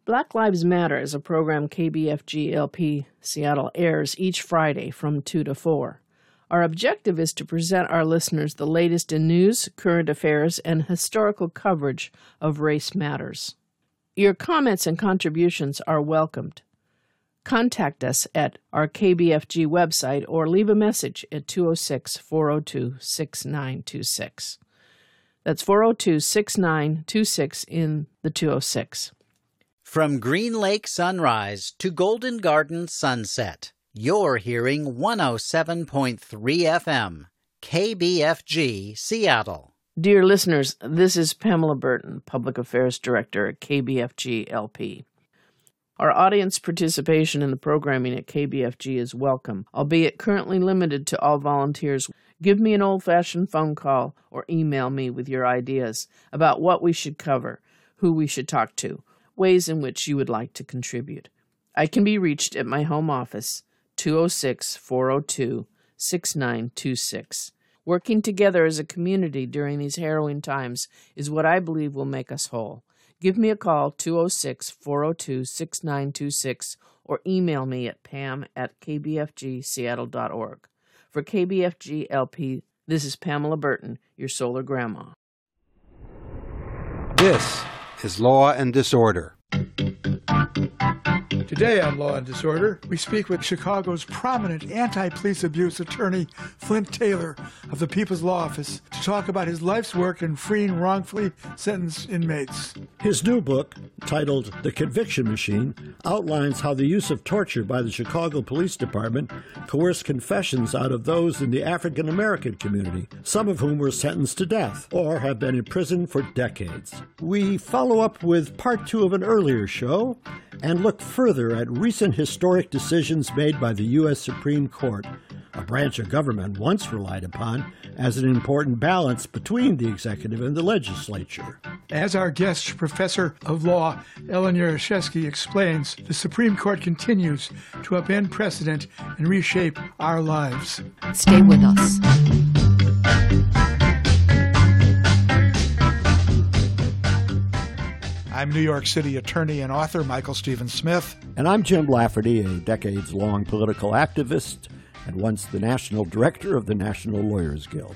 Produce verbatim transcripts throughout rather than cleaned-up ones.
Black Lives Matter is a program K B F G L P Seattle airs each Friday from two to four. Our objective is to present our listeners the latest in news, current affairs, and historical coverage of race matters. Your comments and contributions are welcomed. Contact us at our K B F G website or leave a message at two oh six, four oh two, six nine two six. That's four oh two, six nine two six in the two oh six. From Green Lake sunrise to Golden Garden sunset, you're hearing one oh seven point three F M, K B F G, Seattle. Dear listeners, this is Pamela Burton, Public Affairs Director at K B F G L P. Our audience participation in the programming at K B F G is welcome, albeit currently limited to all volunteers. Give me an old-fashioned phone call or email me with your ideas about what we should cover, who we should talk to, ways in which you would like to contribute. I can be reached at my home office, two oh six, four oh two, six nine two six. Working together as a community during these harrowing times is what I believe will make us whole. Give me a call, two oh six, four oh two, six nine two six, or email me at pam at k b f g seattle dot org. For K B F G L P, this is Pamela Burton, your solar grandma. This is Law and Disorder. Today on Law and Disorder, we speak with Chicago's prominent anti-police abuse attorney, Flint Taylor of the People's Law Office, to talk about his life's work in freeing wrongfully sentenced inmates. His new book, titled The Conviction Machine, outlines how the use of torture by the Chicago Police Department coerced confessions out of those in the African American community, some of whom were sentenced to death or have been in prison for decades. We follow up with part two of an earlier show and look further at recent historic decisions made by the U S Supreme Court, a branch of government once relied upon as an important balance between the executive and the legislature. As our guest professor of law, Ellen Yaroshevsky, explains, the Supreme Court continues to upend precedent and reshape our lives. Stay with us. I'm New York City attorney and author Michael Stephen Smith. And I'm Jim Lafferty, a decades-long political activist and once the national director of the National Lawyers Guild.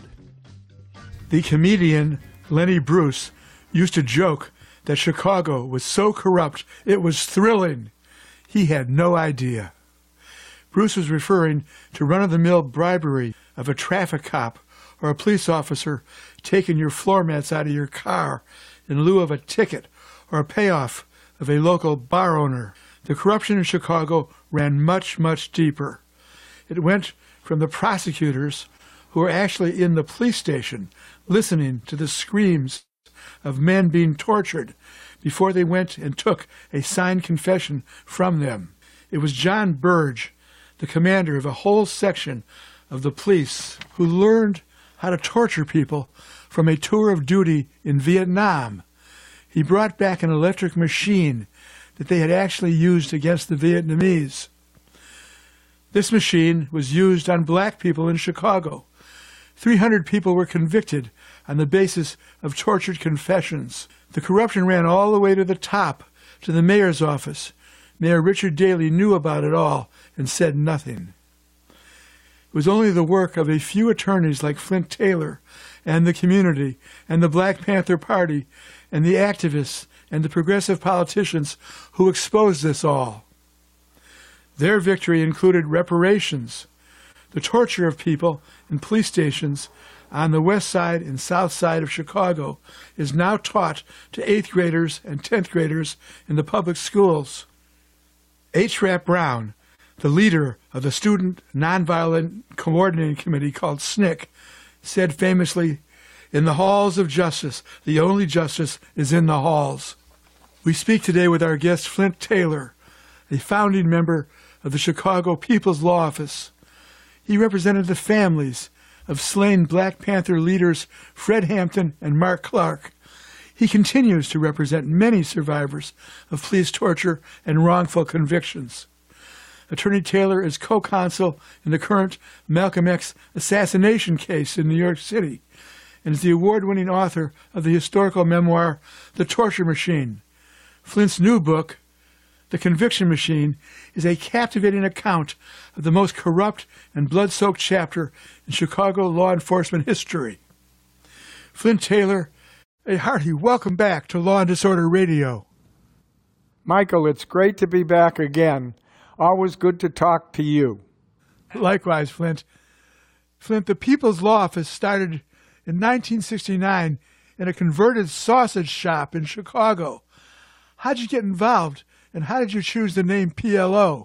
The comedian Lenny Bruce used to joke that Chicago was so corrupt it was thrilling. He had no idea. Bruce was referring to run-of-the-mill bribery of a traffic cop or a police officer taking your floor mats out of your car in lieu of a ticket or a payoff of a local bar owner. The corruption in Chicago ran much, much deeper. It went from the prosecutors who were actually in the police station listening to the screams of men being tortured before they went and took a signed confession from them. It was John Burge, the commander of a whole section of the police, who learned how to torture people from a tour of duty in Vietnam. He brought back an electric machine that they had actually used against the Vietnamese. This machine was used on black people in Chicago. three hundred people were convicted on the basis of tortured confessions. The corruption ran all the way to the top, to the mayor's office. Mayor Richard Daley knew about it all and said nothing. It was only the work of a few attorneys like Flint Taylor and the community and the Black Panther Party and the activists and the progressive politicians who exposed this all. Their victory included reparations. The torture of people in police stations on the west side and south side of Chicago is now taught to eighth graders and tenth graders in the public schools. H. Rap Brown, the leader of the Student Nonviolent Coordinating Committee called S N C C, said famously, "In the halls of justice, the only justice is in the halls." We speak today with our guest Flint Taylor, a founding member of the Chicago People's Law Office. He represented the families of slain Black Panther leaders Fred Hampton and Mark Clark. He continues to represent many survivors of police torture and wrongful convictions. Attorney Taylor is co-counsel in the current Malcolm X assassination case in New York City and is the award-winning author of the historical memoir, The Torture Machine. Flint's new book, The Conviction Machine is a captivating account of the most corrupt and blood-soaked chapter in Chicago law enforcement history. Flint Taylor, a hearty welcome back to Law and Disorder Radio. Michael, it's great to be back again. Always good to talk to you. Likewise, Flint. Flint, the People's Law Office started in nineteen sixty-nine in a converted sausage shop in Chicago. How'd you get involved, and how did you choose the name P L O?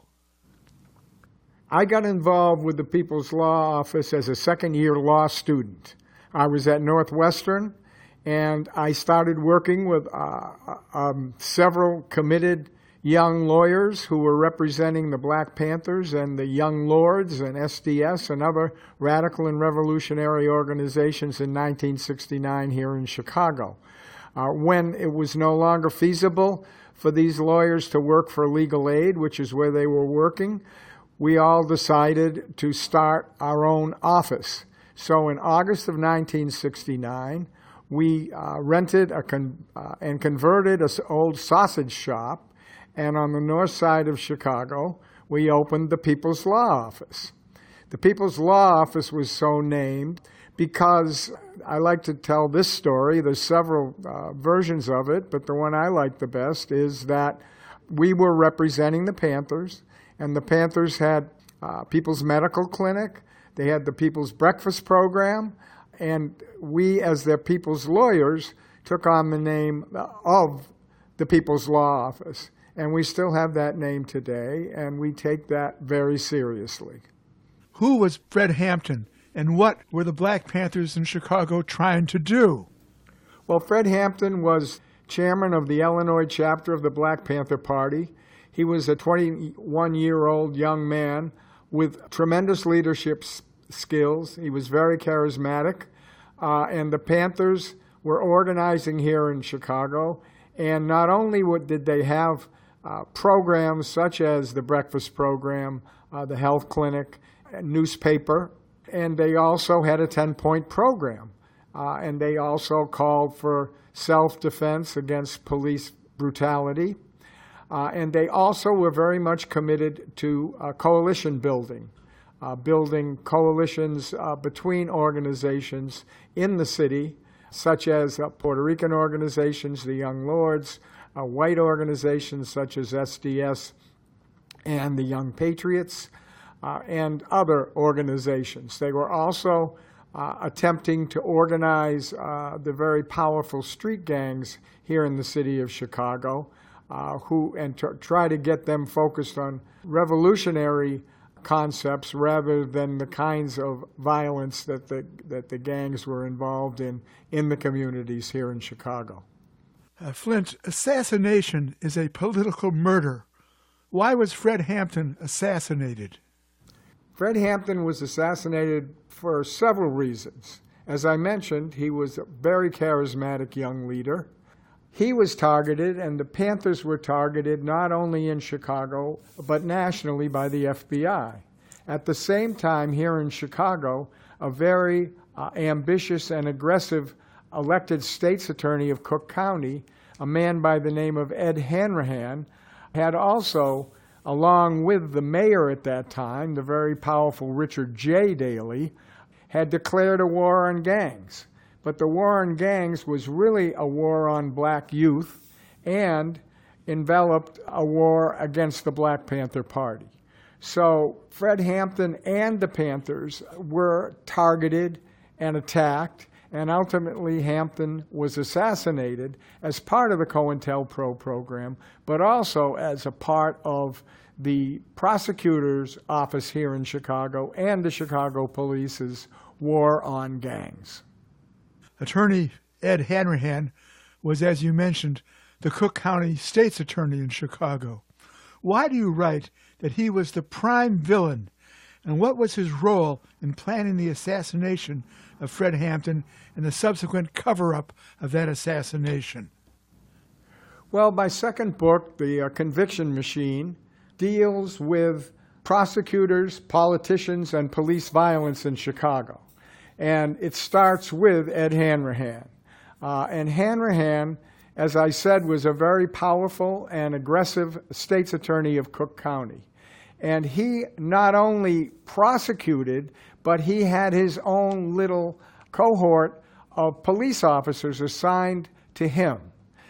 I got involved with the People's Law Office as a second-year law student. I was at Northwestern, and I started working with uh, um, several committed young lawyers who were representing the Black Panthers and the Young Lords and S D S and other radical and revolutionary organizations in nineteen sixty-nine here in Chicago. Uh, when it was no longer feasible for these lawyers to work for legal aid, which is where they were working, we all decided to start our own office. So in August of nineteen sixty-nine, we uh, rented a con- uh, and converted an old sausage shop, and on the north side of Chicago, we opened the People's Law Office. The People's Law Office was so named because I like to tell this story. There's several uh, versions of it, but the one I like the best is that we were representing the Panthers, and the Panthers had uh, People's Medical Clinic, they had the People's Breakfast Program, and we, as their People's lawyers, took on the name of the People's Law Office. And we still have that name today, and we take that very seriously. Who was Fred Hampton, and what were the Black Panthers in Chicago trying to do? Well, Fred Hampton was chairman of the Illinois chapter of the Black Panther Party. He was a twenty-one-year-old young man with tremendous leadership skills. He was very charismatic, uh, and the Panthers were organizing here in Chicago. And not only would, did they have uh, programs such as the breakfast program, uh, the health clinic, newspaper, and they also had a ten-point program. Uh, and they also called for self-defense against police brutality. Uh, and they also were very much committed to uh, coalition building, uh, building coalitions uh, between organizations in the city, such as uh, Puerto Rican organizations, the Young Lords, uh, white organizations such as S D S and the Young Patriots, uh, and other organizations. They were also uh, attempting to organize uh, the very powerful street gangs here in the city of Chicago, uh, who and to try to get them focused on revolutionary concepts rather than the kinds of violence that the that the gangs were involved in in the communities here in Chicago. Uh, Flint, assassination is a political murder. Why was Fred Hampton assassinated? Fred Hampton was assassinated for several reasons. As I mentioned, he was a very charismatic young leader. He was targeted, and the Panthers were targeted not only in Chicago, but nationally by the F B I. At the same time, here in Chicago, a very uh, ambitious and aggressive elected state's attorney of Cook County, a man by the name of Ed Hanrahan, had also, along with the mayor at that time, the very powerful Richard J. Daley, had declared a war on gangs. But the war on gangs was really a war on black youth and enveloped a war against the Black Panther Party. So Fred Hampton and the Panthers were targeted and attacked, and ultimately Hampton was assassinated as part of the COINTELPRO program, but also as a part of the prosecutor's office here in Chicago and the Chicago Police's war on gangs. Attorney Ed Hanrahan was, as you mentioned, the Cook County State's Attorney in Chicago. Why do you write that he was the prime villain, and what was his role in planning the assassination of Fred Hampton and the subsequent cover-up of that assassination? Well, my second book, The uh, Conviction Machine, deals with prosecutors, politicians, and police violence in Chicago. And it starts with Ed Hanrahan. Uh, and Hanrahan as I said, was a very powerful and aggressive state's attorney of Cook County. And he not only prosecuted, but he had his own little cohort of police officers assigned to him.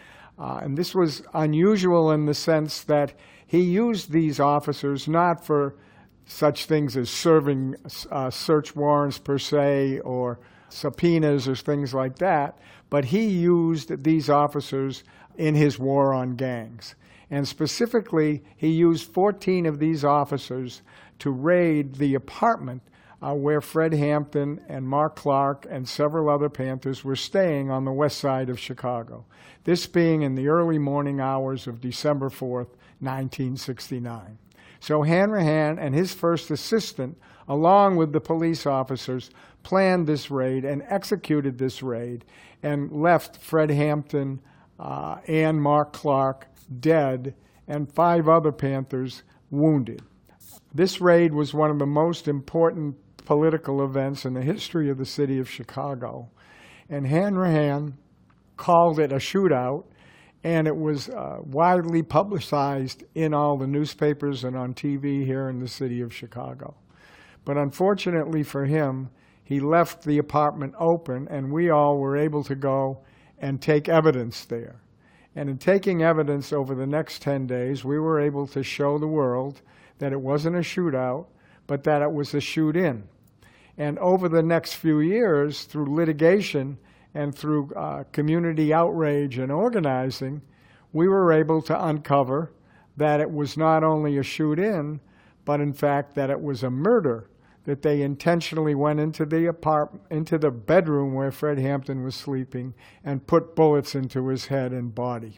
Uh, and this was unusual in the sense that he used these officers not for such things as serving uh, search warrants per se or subpoenas or things like that, but he used these officers in his war on gangs. And specifically, he used fourteen of these officers to raid the apartment uh, where Fred Hampton and Mark Clark and several other Panthers were staying on the west side of Chicago, this being in the early morning hours of December fourth, nineteen sixty-nine. So Hanrahan and his first assistant, along with the police officers, planned this raid and executed this raid and left Fred Hampton uh, and Mark Clark dead and five other Panthers wounded. This raid was one of the most important political events in the history of the city of Chicago. And Hanrahan called it a shootout, and it was uh, widely publicized in all the newspapers and on T V here in the city of Chicago. But unfortunately for him, he left the apartment open, and we all were able to go and take evidence there. And in taking evidence over the next ten days, we were able to show the world that it wasn't a shootout, but that it was a shoot-in. And over the next few years, through litigation and through uh, community outrage and organizing, we were able to uncover that it was not only a shoot-in, but in fact that it was a murder, that they intentionally went into the apartment, into the bedroom where Fred Hampton was sleeping and put bullets into his head and body.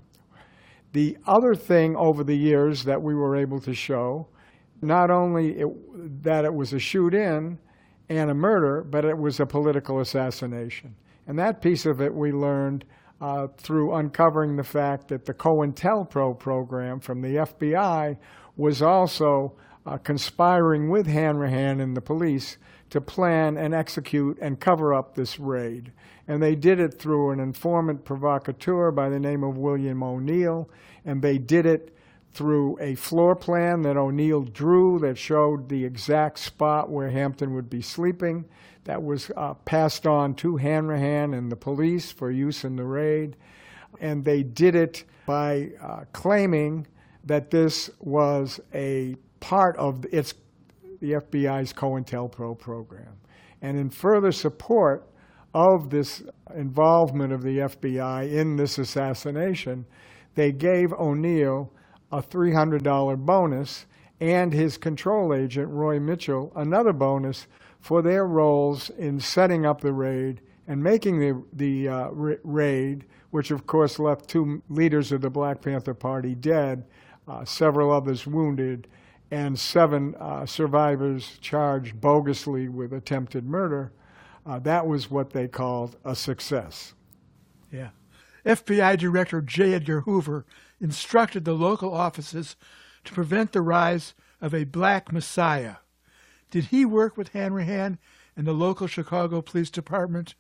The other thing over the years that we were able to show, not only it, that it was a shoot-in and a murder, but it was a political assassination. And that piece of it we learned uh, through uncovering the fact that the COINTELPRO program from the F B I was also uh, conspiring with Hanrahan and the police to plan and execute and cover up this raid. And they did it through an informant provocateur by the name of William O'Neill, and they did it through a floor plan that O'Neill drew that showed the exact spot where Hampton would be sleeping. That was uh, passed on to Hanrahan and the police for use in the raid. And they did it by uh, claiming that this was a part of its, the F B I's COINTELPRO program. And in further support of this involvement of the F B I in this assassination, they gave O'Neill a three hundred dollars bonus and his control agent, Roy Mitchell, another bonus for their roles in setting up the raid and making the, the uh, raid, which of course left two leaders of the Black Panther Party dead, uh, several others wounded, and seven uh, survivors charged bogusly with attempted murder. Uh, that was what they called a success. Yeah. F B I Director J. Edgar Hoover instructed the local offices to prevent the rise of a black messiah. Did he work with Hanrahan and the local Chicago Police Department?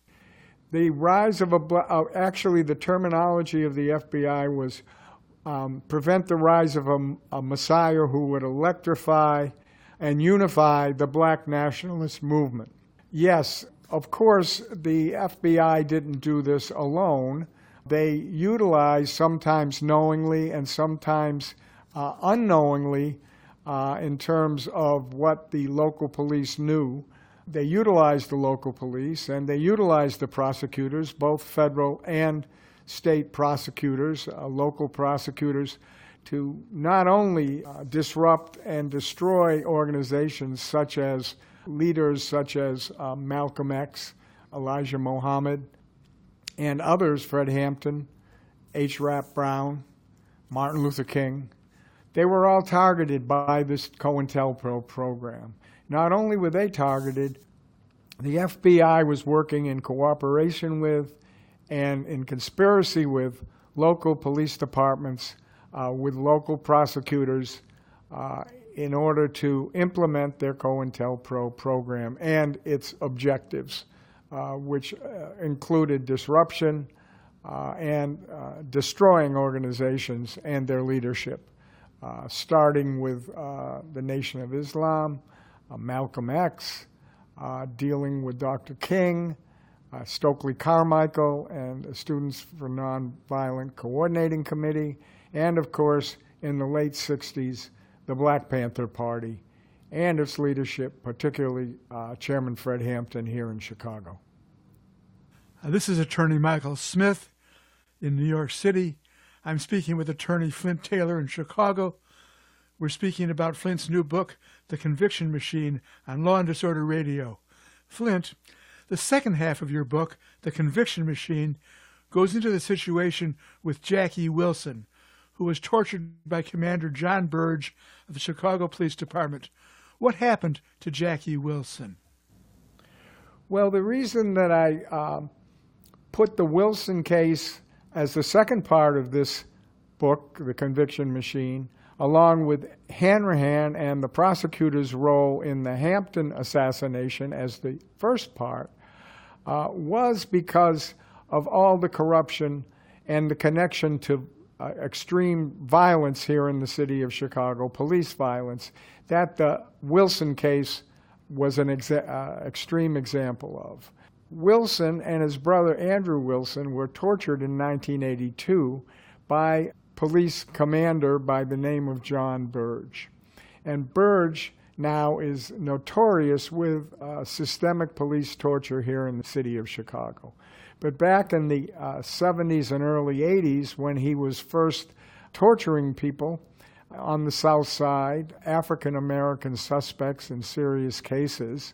The rise of a black, uh, actually the terminology of the F B I was um, prevent the rise of a, a messiah who would electrify and unify the black nationalist movement. Yes, of course, the F B I didn't do this alone. They utilized, sometimes knowingly and sometimes uh, unknowingly, uh, in terms of what the local police knew. They utilized the local police, and they utilized the prosecutors, both federal and state prosecutors, uh, local prosecutors, to not only uh, disrupt and destroy organizations such as leaders such as uh, Malcolm X, Elijah Muhammad, and others, Fred Hampton, H. Rap Brown, Martin Luther King. They were all targeted by this COINTELPRO program. Not only were they targeted, the F B I was working in cooperation with and in conspiracy with local police departments, uh, with local prosecutors, uh, in order to implement their COINTELPRO program and its objectives, uh, which uh, included disruption, uh, and uh, destroying organizations and their leadership, uh, starting with uh, the Nation of Islam, uh, Malcolm X, uh, dealing with Doctor King, uh, Stokely Carmichael, and the Students for Nonviolent Coordinating Committee, and of course, in the late sixties, the Black Panther Party and its leadership, particularly uh, Chairman Fred Hampton here in Chicago. Uh, this is Attorney Michael Smith in New York City. I'm speaking with Attorney Flint Taylor in Chicago. We're speaking about Flint's new book, The Conviction Machine, on Law and Disorder Radio. Flint, the second half of your book, The Conviction Machine, goes into the situation with Jackie Wilson, who was tortured by Commander John Burge of the Chicago Police Department. What happened to Jackie Wilson? Well, the reason that I uh, put the Wilson case as the second part of this book, The Conviction Machine, along with Hanrahan and the prosecutor's role in the Hampton assassination as the first part, uh, was because of all the corruption and the connection to uh, extreme violence here in the city of Chicago, police violence, that the Wilson case was an exa- uh, extreme example of. Wilson and his brother Andrew Wilson were tortured in nineteen eighty-two by police commander by the name of John Burge. And Burge now is notorious with uh, systemic police torture here in the city of Chicago. But back in the uh, seventies and early eighties, when he was first torturing people on the South Side, African-American suspects in serious cases,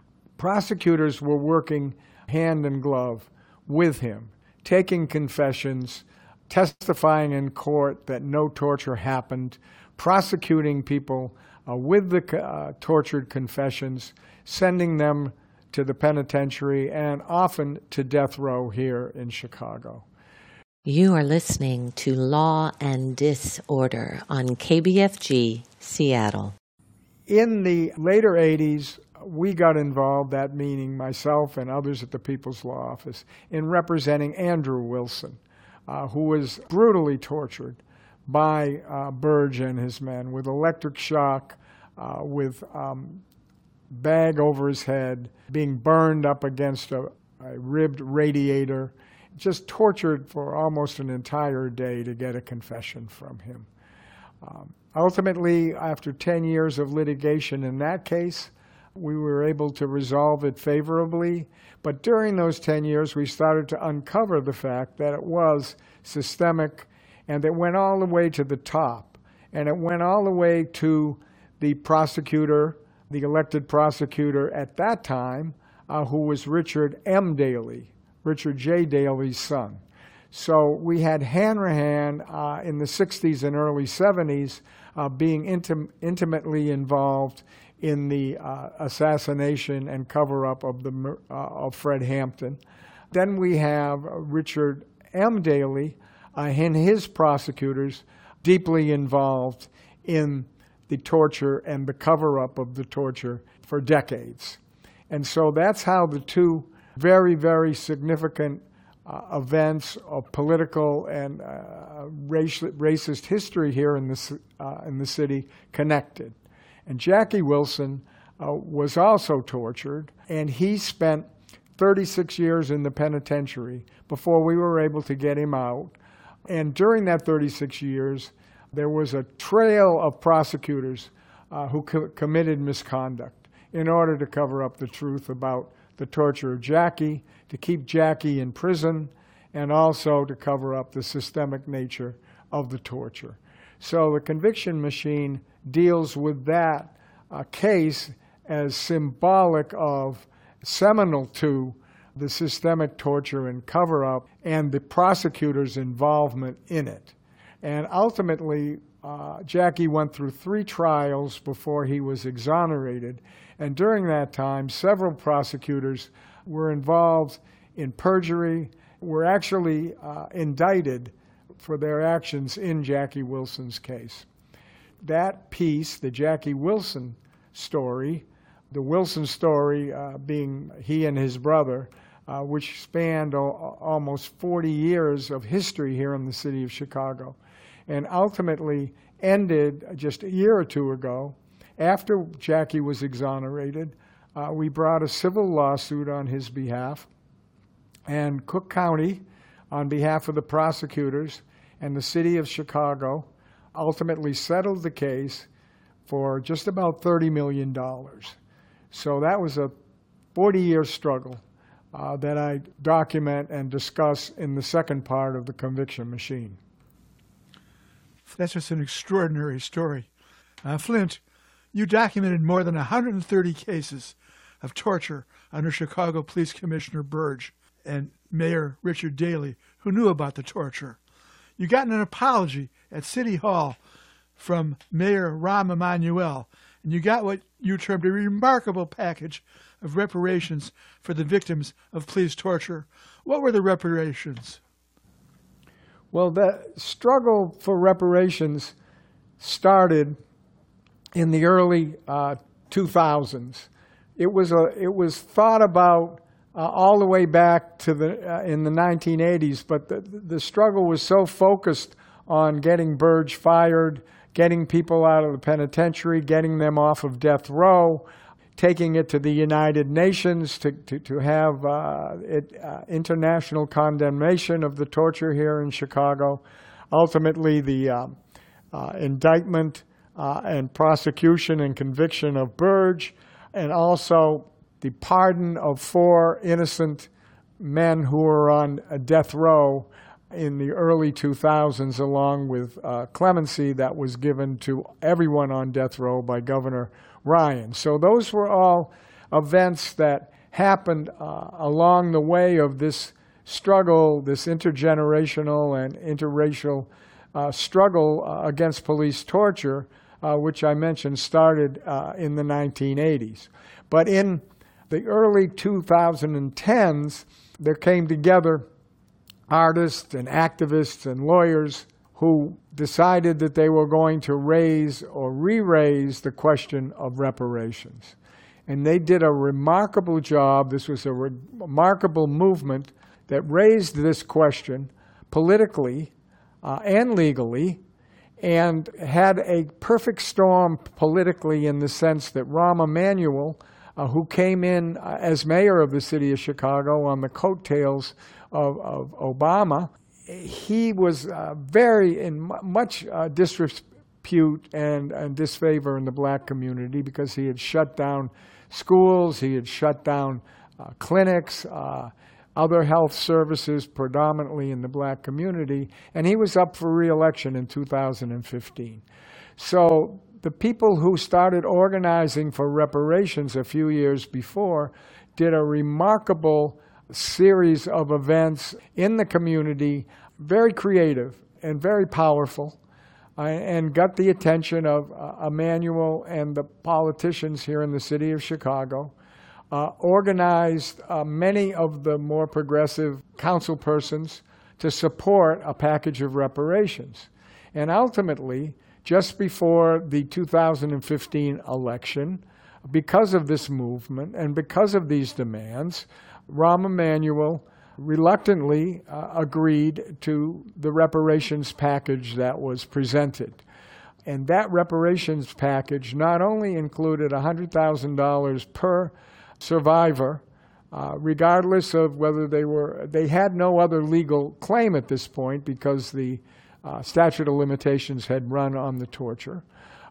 prosecutors were working hand in glove with him, taking confessions, testifying in court that no torture happened, prosecuting people uh, with the uh, tortured confessions, sending them to the penitentiary and often to death row here in Chicago. You are listening to Law and Disorder on K B F G Seattle. In the later eighties, we got involved, that meaning myself and others at the People's Law Office, in representing Andrew Wilson, uh, who was brutally tortured by uh, Burge and his men with electric shock, uh, with um, bag over his head, being burned up against a, a ribbed radiator, just tortured for almost an entire day to get a confession from him. Um, ultimately, after ten years of litigation in that case, we were able to resolve it favorably. But during those ten years, we started to uncover the fact that it was systemic and it went all the way to the top. And it went all the way to the prosecutor, the elected prosecutor at that time, uh, who was Richard M. Daley, Richard J. Daley's son. So we had Hanrahan uh, in the sixties and early seventies uh, being intim- intimately involved in the uh, assassination and cover-up of, the, uh, of Fred Hampton. Then we have Richard M. Daley uh, and his prosecutors deeply involved in the torture and the cover-up of the torture for decades. And so that's how the two very, very significant uh, events of political and uh, race, racist history here in the, uh, in the city connected. And Jackie Wilson uh, was also tortured, and he spent thirty-six years in the penitentiary before we were able to get him out. And during that thirty-six years, there was a trail of prosecutors uh, who co- committed misconduct in order to cover up the truth about the torture of Jackie, to keep Jackie in prison, and also to cover up the systemic nature of the torture. So the conviction machine deals with that uh, case as symbolic of, seminal to, the systemic torture and cover-up and the prosecutor's involvement in it. And ultimately, uh, Jackie went through three trials before he was exonerated. And during that time, several prosecutors were involved in perjury, were actually uh, indicted for their actions in Jackie Wilson's case. That piece, the Jackie Wilson story, the Wilson story uh, being he and his brother, uh, which spanned o- almost forty years of history here in the city of Chicago, and ultimately ended just a year or two ago. After Jackie was exonerated, uh, we brought a civil lawsuit on his behalf, and Cook County, on behalf of the prosecutors and the city of Chicago, ultimately settled the case for just about thirty million dollars. So that was a forty-year struggle uh, that I document and discuss in the second part of the Conviction Machine. That's just an extraordinary story. Uh, Flint, you documented more than one hundred thirty cases of torture under Chicago Police Commissioner Burge and Mayor Richard Daley, who knew about the torture. You got an apology at City Hall from Mayor Rahm Emanuel, and you got what you termed a remarkable package of reparations for the victims of police torture. What were the reparations? Well, the struggle for reparations started in the early uh, two thousands. It was a, it was thought about uh, all the way back to the uh, in the nineteen eighties, but the the struggle was so focused on getting Burge fired, getting people out of the penitentiary, getting them off of death row, taking it to the United Nations to, to, to have uh, it, uh, international condemnation of the torture here in Chicago. Ultimately, the uh, uh, indictment uh, and prosecution and conviction of Burge, and also the pardon of four innocent men who were on a death row in the early two thousands, along with uh, clemency that was given to everyone on death row by Governor Ryan. So those were all events that happened uh, along the way of this struggle, this intergenerational and interracial uh, struggle uh, against police torture, uh, which I mentioned started uh, in the nineteen eighties. But in the early two thousand tens, there came together artists and activists and lawyers who decided that they were going to raise or re-raise the question of reparations. And they did a remarkable job. This was a re- remarkable movement that raised this question politically uh, and legally, and had a perfect storm politically in the sense that Rahm Emanuel, uh, who came in uh, as mayor of the city of Chicago on the coattails of, of Obama, he was uh, very in m- much uh, disrepute and, and disfavor in the black community because he had shut down schools, he had shut down uh, clinics, uh, other health services, predominantly in the black community, and he was up for re-election in two thousand fifteen. So the people who started organizing for reparations a few years before did a remarkable series of events in the community, very creative and very powerful, uh, and got the attention of uh, Emanuel and the politicians here in the city of Chicago, uh, organized uh, many of the more progressive council persons to support a package of reparations. And ultimately, just before the two thousand fifteen election, because of this movement and because of these demands, Rahm Emanuel reluctantly uh, agreed to the reparations package that was presented. And that reparations package not only included one hundred thousand dollars per survivor, uh, regardless of whether they were, they had no other legal claim at this point because the uh, statute of limitations had run on the torture.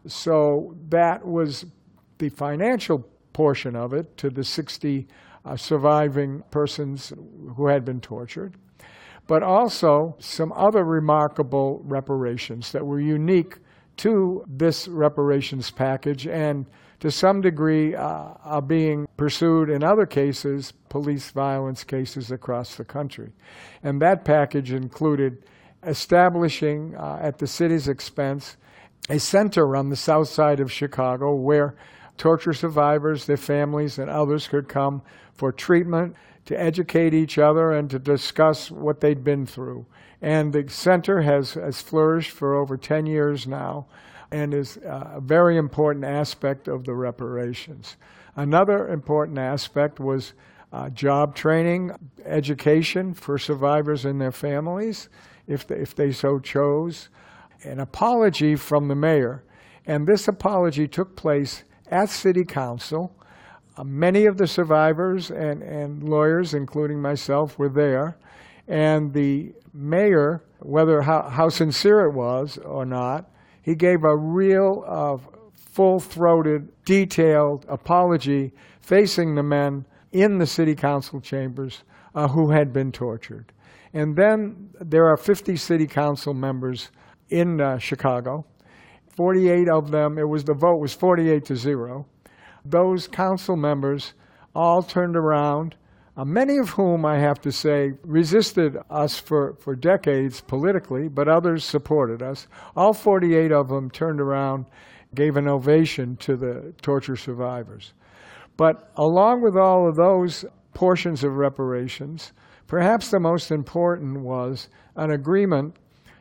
So that was the financial portion of it to the sixty Uh, surviving persons who had been tortured, but also some other remarkable reparations that were unique to this reparations package and to some degree uh, are being pursued in other cases, police violence cases across the country. And that package included establishing uh, at the city's expense a center on the south side of Chicago where torture survivors, their families, and others could come for treatment, to educate each other, and to discuss what they'd been through. And the center has, has flourished for over ten years now and is a very important aspect of the reparations. Another important aspect was uh, job training, education for survivors and their families, if they, if they so chose, an apology from the mayor. And this apology took place at City Council. Uh, many of the survivors and, and lawyers, including myself, were there. And the mayor, whether how, how sincere it was or not, he gave a real uh, full-throated, detailed apology facing the men in the City Council chambers uh, who had been tortured. And then there are fifty City Council members in uh, Chicago. forty-eight of them, it was the vote was forty-eight to zero. Those council members all turned around, uh, many of whom, I have to say, resisted us for, for decades politically, but others supported us. All forty-eight of them turned around, gave an ovation to the torture survivors. But along with all of those portions of reparations, perhaps the most important was an agreement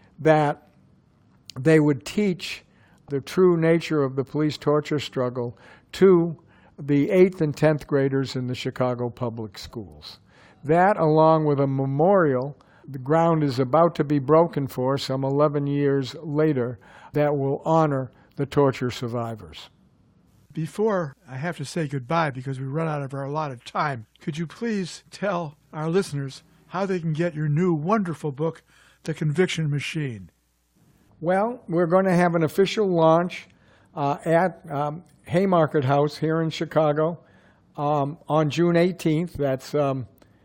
that they would teach the true nature of the police torture struggle to the eighth and tenth graders in the Chicago public schools. That, along with a memorial, the ground is about to be broken for some eleven years later, that will honor the torture survivors. Before I have to say goodbye because we run out of our allotted time, could you please tell our listeners how they can get your new wonderful book, The Conviction Machine? Well, we're going to have an official launch uh, at um, Haymarket House here in Chicago um, on June eighteenth. That's um,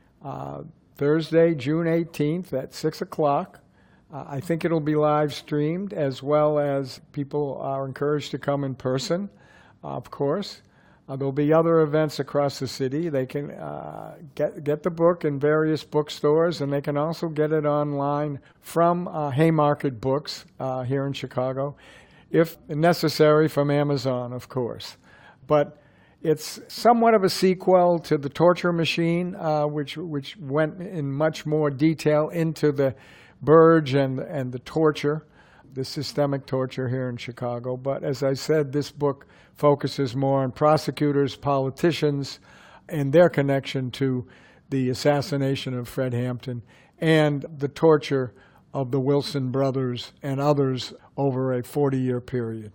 uh, Thursday, June eighteenth at six o'clock. Uh, I think it'll be live streamed, as well as people are encouraged to come in person, uh, of course. Uh, there'll be other events across the city. They can uh, get get the book in various bookstores, and they can also get it online from uh, Haymarket Books uh, here in Chicago, if necessary, from Amazon, of course. But it's somewhat of a sequel to The Torture Machine, uh, which which went in much more detail into the Burge and and the torture, the systemic torture here in Chicago. But as I said, this book focuses more on prosecutors, politicians, and their connection to the assassination of Fred Hampton and the torture of the Wilson brothers and others over a forty-year period.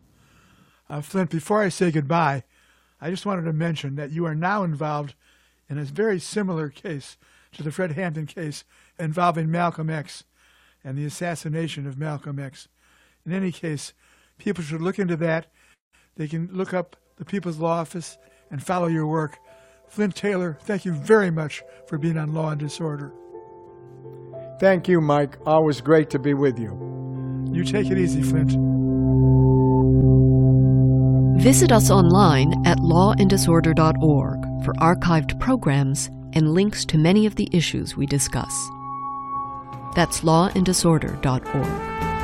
Uh, Flint, before I say goodbye, I just wanted to mention that you are now involved in a very similar case to the Fred Hampton case involving Malcolm X and the assassination of Malcolm X. In any case, people should look into that. They can look up the People's Law Office and follow your work. Flint Taylor, thank you very much for being on Law and Disorder. Thank you, Mike. Always great to be with you. You take it easy, Flint. Visit us online at law and disorder dot org for archived programs and links to many of the issues we discuss. That's law and disorder dot org.